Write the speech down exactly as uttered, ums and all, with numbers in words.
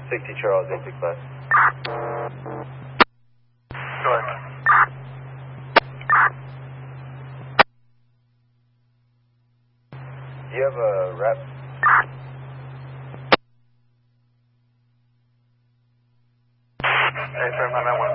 sixty Charles, eight six five. Go ahead. Do you have a rep? Hey, sorry, my man.